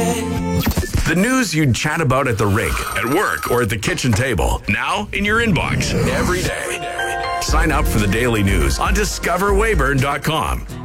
The news you'd chat about at the rink, at work, or at the kitchen table. Now in your inbox every day. Sign up for the daily news on discoverweyburn.com.